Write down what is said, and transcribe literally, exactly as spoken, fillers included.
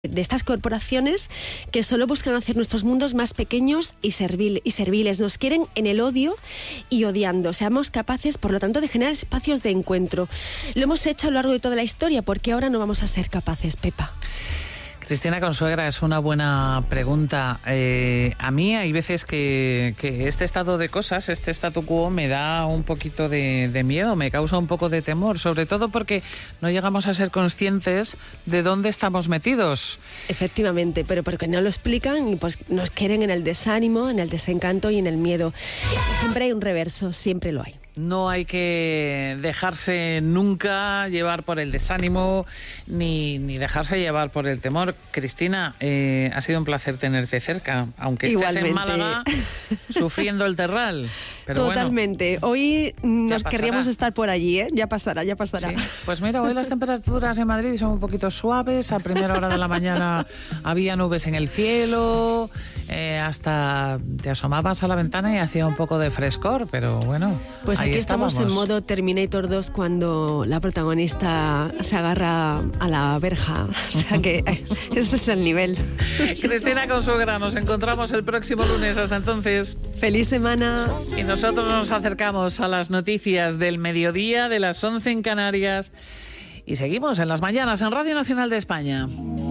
de estas corporaciones que solo buscan hacer nuestros mundos más pequeños y, servil, y serviles. Nos quieren en el odio y odiando. Seamos capaces, por lo tanto, de generar espacios de encuentro. Lo hemos hecho a lo largo de toda la historia, porque ahora no vamos a ser capaces, Pepa. Cristina Consuegra, es una buena pregunta. Eh, a mí hay veces que, que este estado de cosas, este statu quo, me da un poquito de, de miedo, me causa un poco de temor, sobre todo porque no llegamos a ser conscientes de dónde estamos metidos. Efectivamente, pero porque no lo explican, pues nos quieren en el desánimo, en el desencanto y en el miedo. Siempre hay un reverso, siempre lo hay. No hay que dejarse nunca llevar por el desánimo ni, ni dejarse llevar por el temor. Cristina, eh, ha sido un placer tenerte cerca, aunque Igualmente. Estés en Málaga sufriendo el terral. Pero Totalmente. Bueno, hoy nos pasará. querríamos estar por allí, ¿eh? Ya pasará, ya pasará. Sí. Pues mira, hoy las temperaturas en Madrid son un poquito suaves. A primera hora de la mañana había nubes en el cielo. Eh, hasta te asomabas a la ventana y hacía un poco de frescor, pero bueno. Pues ahí aquí estamos estábamos. en modo Terminator dos cuando la protagonista se agarra a la verja. O sea que ese es el nivel. Cristina Consuegra, nos encontramos el próximo lunes. Hasta entonces. ¡Feliz semana! Y nosotros nos acercamos a las noticias del mediodía, de las once en Canarias. Y seguimos en las mañanas en Radio Nacional de España.